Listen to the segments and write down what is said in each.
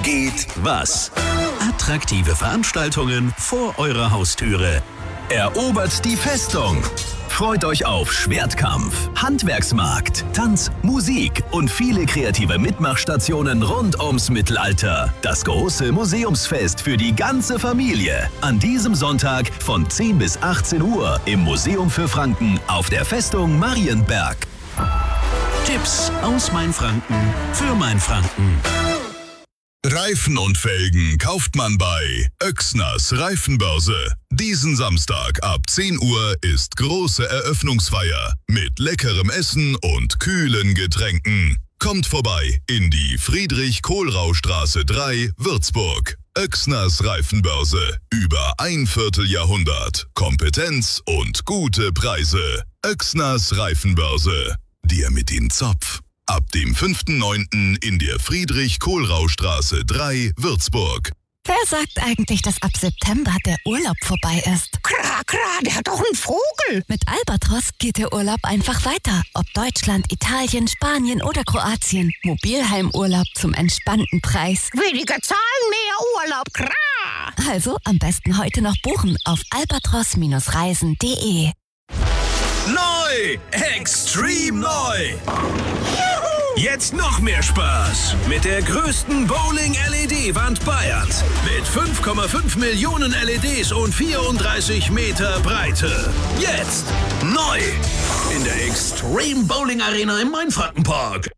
geht was. Attraktive Veranstaltungen vor eurer Haustüre. Erobert die Festung. Freut euch auf Schwertkampf, Handwerksmarkt, Tanz, Musik und viele kreative Mitmachstationen rund ums Mittelalter. Das große Museumsfest für die ganze Familie. An diesem Sonntag von 10 bis 18 Uhr im Museum für Franken auf der Festung Marienberg. Tipps aus Mainfranken für Mainfranken. Reifen und Felgen kauft man bei Oechsners Reifenbörse. Diesen Samstag ab 10 Uhr ist große Eröffnungsfeier mit leckerem Essen und kühlen Getränken. Kommt vorbei in die Friedrich-Kohlrau-Straße 3, Würzburg. Oechsners Reifenbörse. Über ein Vierteljahrhundert. Kompetenz und gute Preise. Oechsners Reifenbörse. Dir mit den Zopf. Ab dem 5.9. in der Friedrich-Kohlrau-Straße 3, Würzburg. Wer sagt eigentlich, dass ab September der Urlaub vorbei ist? Kra, der hat doch einen Vogel. Mit Albatros geht der Urlaub einfach weiter. Ob Deutschland, Italien, Spanien oder Kroatien. Mobilheimurlaub zum entspannten Preis. Weniger Zahlen, mehr Urlaub. Kra. Also am besten heute noch buchen auf albatros-reisen.de. Neu! Extrem neu! Jetzt noch mehr Spaß mit der größten Bowling-LED-Wand Bayerns. Mit 5,5 Millionen LEDs und 34 Meter Breite. Jetzt neu in der Extreme Bowling Arena im Mainfrankenpark.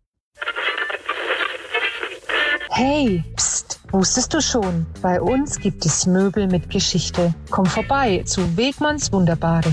Hey, psst, wusstest du schon? Bei uns gibt es Möbel mit Geschichte. Komm vorbei zu Wegmanns Wunderbare.